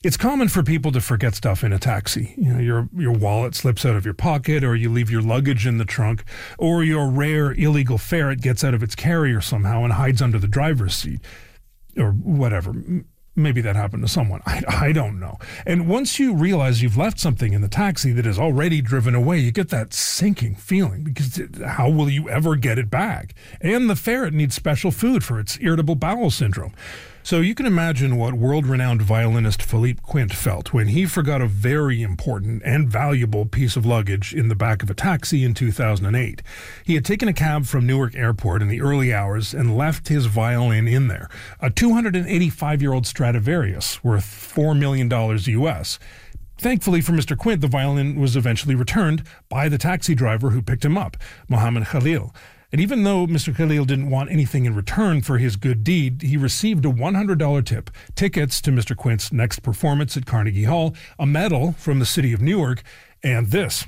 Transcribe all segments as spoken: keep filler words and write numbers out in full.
It's common for people to forget stuff in a taxi. You know, your your wallet slips out of your pocket, or you leave your luggage in the trunk, or your rare illegal ferret gets out of its carrier somehow and hides under the driver's seat, or whatever. Maybe that happened to someone. I, I don't know. And once you realize you've left something in the taxi that is already driven away, you get that sinking feeling, because how will you ever get it back? And the ferret needs special food for its irritable bowel syndrome. So you can imagine what world-renowned violinist Philippe Quint felt when he forgot a very important and valuable piece of luggage in the back of a taxi in two thousand eight. He had taken a cab from Newark Airport in the early hours and left his violin in there, a two hundred eighty-five-year-old Stradivarius worth four million dollars U S. Thankfully for Mister Quint, the violin was eventually returned by the taxi driver who picked him up, Mohammed Khalil. And even though Mister Khalil didn't want anything in return for his good deed, he received a one hundred dollars tip, tickets to Mister Quint's next performance at Carnegie Hall, a medal from the city of Newark, and this.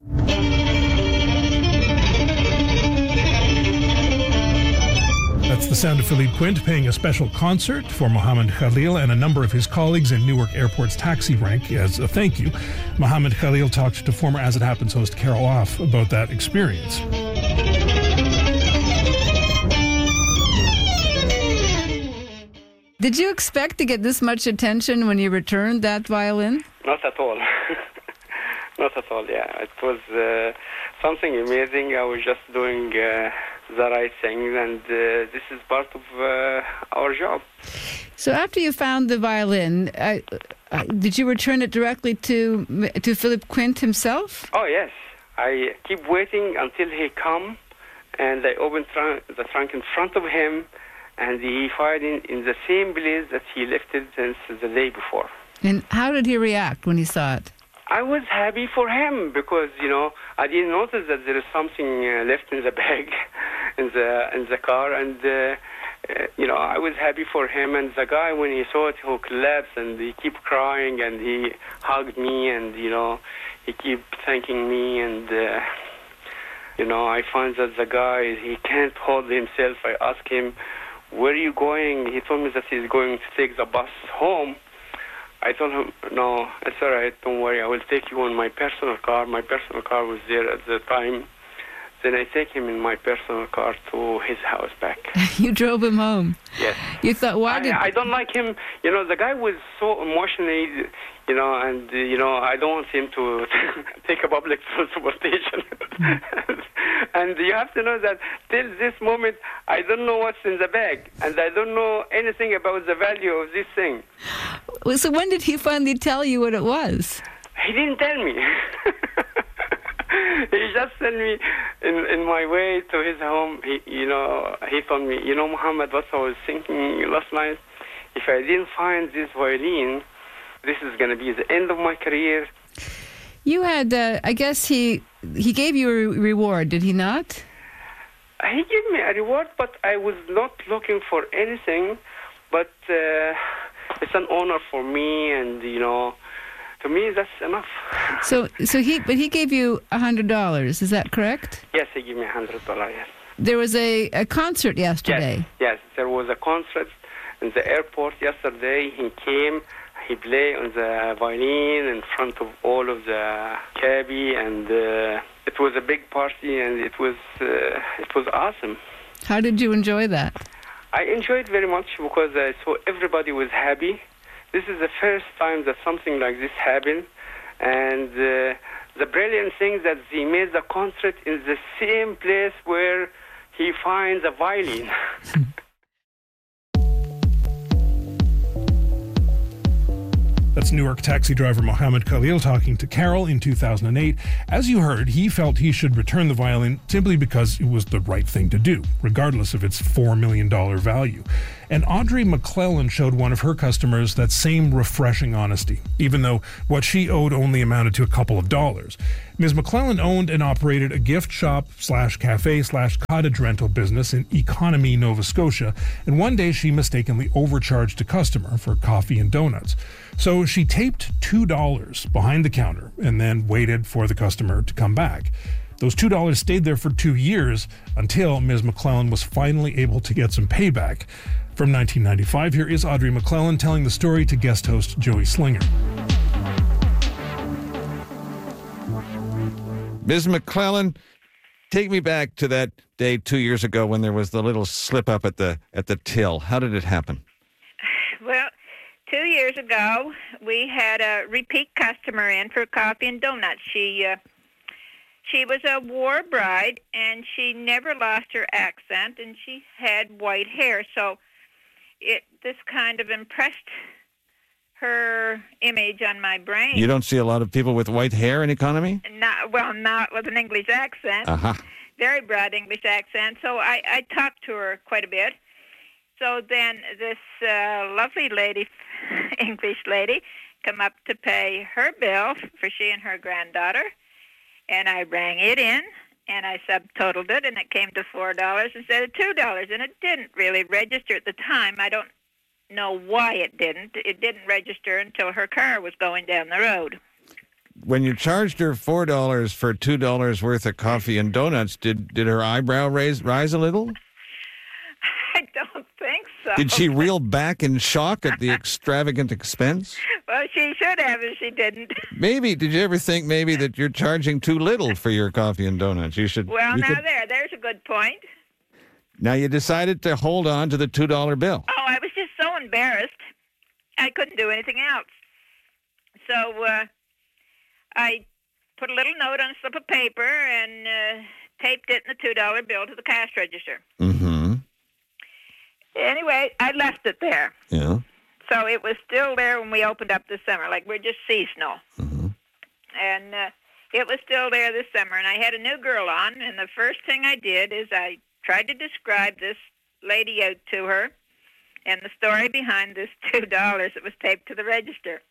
That's the sound of Philippe Quint paying a special concert for Mohammed Khalil and a number of his colleagues in Newark Airport's taxi rank as a thank you. Mohammed Khalil talked to former As It Happens host Carol Off about that experience. Did you expect to get this much attention when you returned that violin? Not at all. Not at all, yeah. It was uh, something amazing. I was just doing uh, the right thing, and uh, this is part of uh, our job. So after you found the violin, uh, uh, did you return it directly to to Philippe Quint himself? Oh, yes. I keep waiting until he come, and I open trunk, the trunk in front of him, and he find it in the same place that he left it since the day before. And how did he react when he saw it? I was happy for him because, you know, I didn't notice that there is something uh, left in the bag, in the in the car, and uh, uh, you know, I was happy for him. And the guy, when he saw it, he collapsed and he kept crying and he hugged me, and you know, he kept thanking me. And uh, you know, I find that the guy, he can't hold himself. I asked him, "Where are you going?" He told me that he's going to take the bus home. I told him, "No, it's all right, don't worry, I will take you in my personal car." My personal car was there at the time. Then I take him in my personal car to his house back. You drove him home? Yes. You thought, why I, did... I don't like him. You know, the guy was so emotionally, you know, and, uh, you know, I don't want him to take a public transportation. And you have to know that till this moment, I don't know what's in the bag, and I don't know anything about the value of this thing. So when did he finally tell you what it was? He didn't tell me. He just sent me in, in my way to his home. He, you know, he told me, "You know, Muhammad, what I was thinking last night, if I didn't find this violin, this is going to be the end of my career." You had, uh, I guess he he gave you a reward, did he not? He gave me a reward, but I was not looking for anything. But uh, it's an honor for me, and, you know, to me, that's enough. So, so he, but he gave you a hundred dollars. Is that correct? Yes, he gave me a hundred dollars. Yes. There was a, a concert yesterday. Yes, yes, there was a concert in the airport yesterday. He came, he played on the violin in front of all of the cabbie, and uh, it was a big party, and it was uh, it was awesome. How did you enjoy that? I enjoyed very much because I saw everybody was happy. This is the first time that something like this happened, and uh, the brilliant thing that he made the concert in the same place where he finds a violin. That's Newark taxi driver Mohammed Khalil talking to Carol in two thousand eight. As you heard, he felt he should return the violin simply because it was the right thing to do, regardless of its four million dollars value. And Audrey McClellan showed one of her customers that same refreshing honesty, even though what she owed only amounted to a couple of dollars. Miz McClellan owned and operated a gift shop slash cafe slash cottage rental business in Economy, Nova Scotia, and one day she mistakenly overcharged a customer for coffee and donuts. So she taped two dollars behind the counter and then waited for the customer to come back. Those two dollars stayed there for two years until Miz McClellan was finally able to get some payback. From nineteen ninety-five, here is Audrey McClellan telling the story to guest host Joey Slinger. Miz McClellan, take me back to that day two years ago when there was the little slip up at the at the till. How did it happen? Well, two years ago, we had a repeat customer in for coffee and donuts. She uh, she was a war bride, and she never lost her accent, and she had white hair. So it this kind of impressed her image on my brain. You don't see a lot of people with white hair in economy? Not well, not with an English accent. Uh-huh. Very broad English accent. So I, I talked to her quite a bit. So then this uh, lovely lady, English lady, come up to pay her bill for she and her granddaughter, and I rang it in, and I subtotaled it, and it came to four dollars instead of two dollars, and it didn't really register at the time. I don't know why it didn't. It didn't register until her car was going down the road. When you charged her four dollars for two dollars worth of coffee and donuts, did, did her eyebrow raise, rise a little? I don't think so. Did she reel back in shock at the extravagant expense? Well, she should have if she didn't. Maybe. Did you ever think maybe that you're charging too little for your coffee and donuts? You should. Well, you now could... there. There's a good point. Now you decided to hold on to the two dollar bill. Oh, I was just so embarrassed. I couldn't do anything else. So uh, I put a little note on a slip of paper and uh, taped it in the two dollar bill to the cash register. Mm-hmm. Anyway, I left it there. Yeah. So it was still there when we opened up this summer, like we're just seasonal. Mm-hmm. And uh, it was still there this summer. And I had a new girl on, and the first thing I did is I tried to describe this lady out to her and the story behind this two dollars that was taped to the register.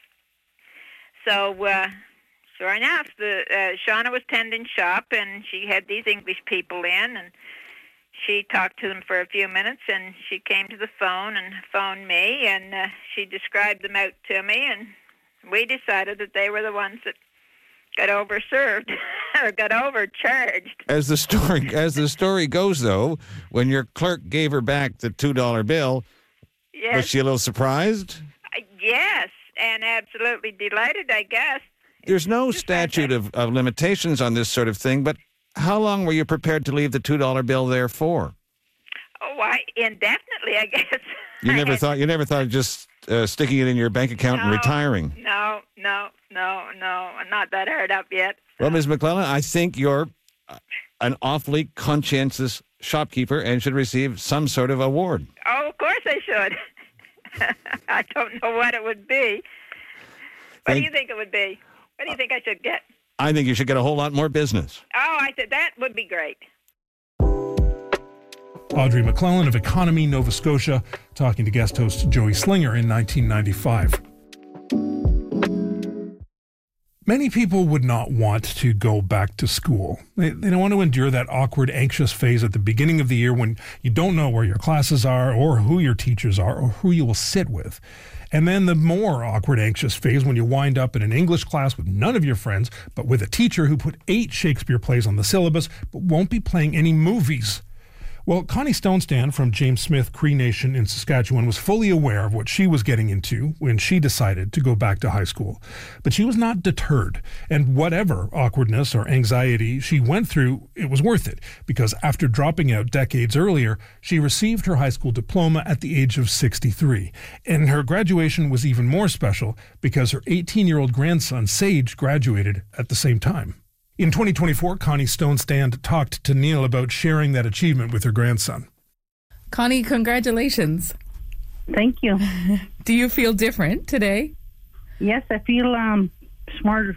So, uh, sure enough, the uh, Shauna was tending shop, and she had these English people in, and she talked to them for a few minutes, and she came to the phone and phoned me, and uh, she described them out to me, and we decided that they were the ones that got overserved or got overcharged. As the story as the story goes, though, when your clerk gave her back the two dollar bill, yes. was she a little surprised? Uh, yes, and absolutely delighted, I guess. There's no statute of, of limitations on this sort of thing, but how long were you prepared to leave the two dollar bill there for? Oh, I indefinitely, I guess. You never thought you never thought of just uh, sticking it in your bank account no, and retiring? No, no, no, no. I'm not that hard up yet. Well, Miz McClellan, I think you're uh, an awfully conscientious shopkeeper and should receive some sort of award. Oh, of course I should. I don't know what it would be. What Thank- do you think it would be? What do you think I should get? I think you should get a whole lot more business. Oh, I said that would be great. Audrey McClellan of Economy, Nova Scotia, talking to guest host Joey Slinger in nineteen ninety-five. Many people would not want to go back to school. They, they don't want to endure that awkward, anxious phase at the beginning of the year when you don't know where your classes are or who your teachers are or who you will sit with. And then the more awkward, anxious phase when you wind up in an English class with none of your friends, but with a teacher who put eight Shakespeare plays on the syllabus, but won't be playing any movies. Well, Connie Stonestand from James Smith Cree Nation in Saskatchewan was fully aware of what she was getting into when she decided to go back to high school. But she was not deterred, and whatever awkwardness or anxiety she went through, it was worth it, because after dropping out decades earlier, she received her high school diploma at the age of sixty-three. And her graduation was even more special because her eighteen-year-old grandson, Sage, graduated at the same time. In twenty twenty-four, Connie Stonestand talked to Neil about sharing that achievement with her grandson. Connie, congratulations. Thank you. Do you feel different today? Yes, I feel um, smarter.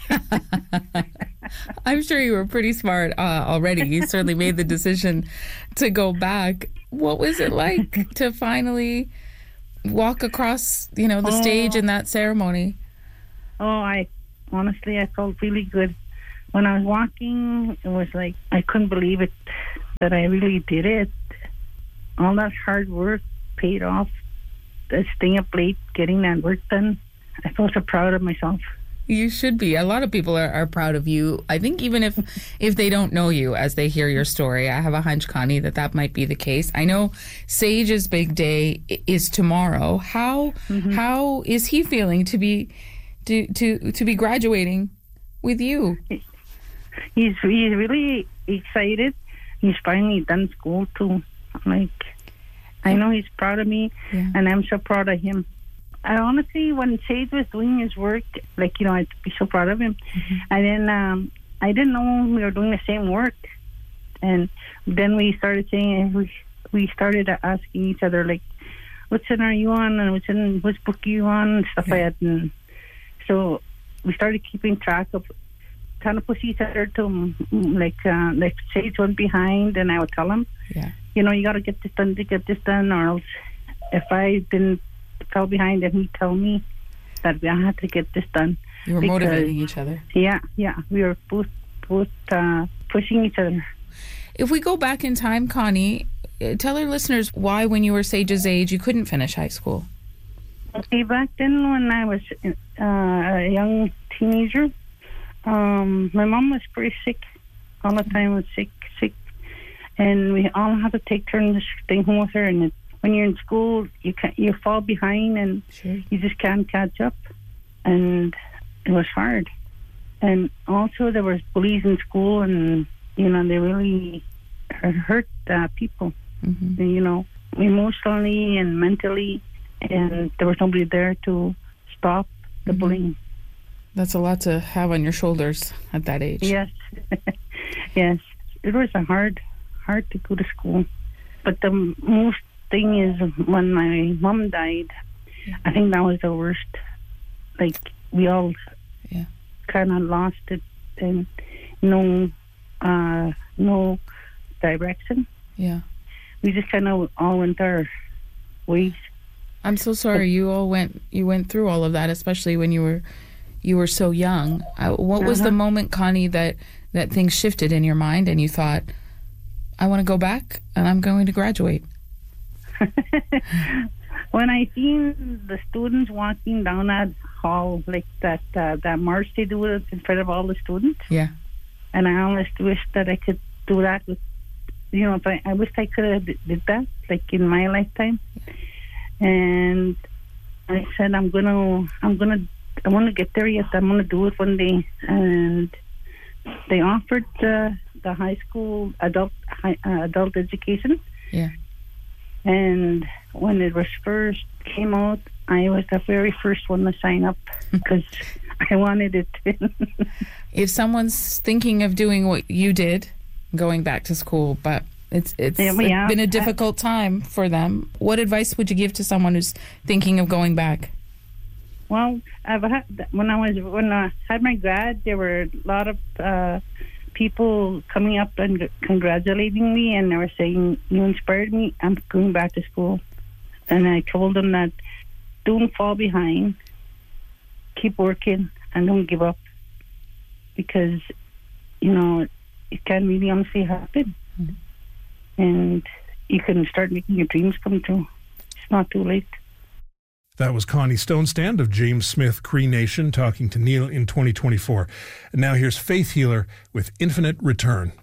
I'm sure you were pretty smart uh, already. You certainly made the decision to go back. What was it like to finally walk across, you know, the oh, stage in that ceremony? Oh, I honestly, I felt really good. When I was walking, it was like I couldn't believe it, that I really did it. All that hard work paid off. Staying up late, getting that work done. I felt so proud of myself. You should be. A lot of people are, are proud of you. I think even if if they don't know you as they hear your story, I have a hunch, Connie, that that might be the case. I know Sage's big day is tomorrow. How mm-hmm. how is he feeling to be to to to be graduating with you? He's he's really excited. He's finally done school too. Like, I know he's proud of me, yeah. and I'm so proud of him. I honestly, when Sage was doing his work, like, you know, I'd be so proud of him. Mm-hmm. And then um, I didn't know we were doing the same work. And then we started saying, we we started asking each other, like, what center are you on? And what's in, which book are you on? And stuff yeah. like that. And so we started keeping track of, kind of push each other to, like, uh, like Sage went behind, and I would tell him, yeah. you know, you got to get this done to get this done, or else if I didn't fell behind, and he'd tell me that I had to get this done. You were because, motivating each other. Yeah, yeah. We were both both uh, pushing each other. If we go back in time, Connie, tell our listeners why, when you were Sage's age, you couldn't finish high school. Okay, back then when I was uh, a young teenager, um, my mom was pretty sick. All the time was sick, sick. And we all had to take turns staying home with her, and it when you're in school, you can you fall behind, and sure. you just can't catch up, and it was hard. And also there was bullies in school, and you know they really hurt uh, people, mm-hmm. and, you know, emotionally and mentally, and there was nobody there to stop the mm-hmm. bullying. That's a lot to have on your shoulders at that age. Yes, yes, it was a hard, hard to go to school, but the most thing is when my mom died, yeah. I think that was the worst. Like, we all yeah. kind of lost it, and no uh, no direction. Yeah, we just kind of all went our ways. I'm so sorry you all went you went through all of that, especially when you were you were so young. Uh, what uh-huh. was the moment, Connie, that that things shifted in your mind and you thought, I want to go back and I'm going to graduate? When I seen the students walking down that hall, like that uh, that march they do it in front of all the students, yeah, and I almost wish that I could do that with, you know, if I, I wish I could have did that, like, in my lifetime. And I said, I'm gonna, I'm gonna, I want to get there yet. I'm gonna do it one day. And they offered uh, the high school adult high, uh, adult education. Yeah. And when it was first came out, I was the very first one to sign up because I wanted it. If someone's thinking of doing what you did, going back to school, but it's it's yeah, yeah. been a difficult time for them, what advice would you give to someone who's thinking of going back? Well, I've had, when I was when I had my grad, there were a lot of uh, people coming up and congratulating me, and they were saying, you inspired me, I'm going back to school. And I told them that don't fall behind, keep working, and don't give up, because, you know, it can really honestly happen. Mm-hmm. And you can start making your dreams come true. It's not too late. That was Connie Stonestand of James Smith Cree Nation talking to Neil in twenty twenty-four. And now here's Faith Healer with Infinite Return.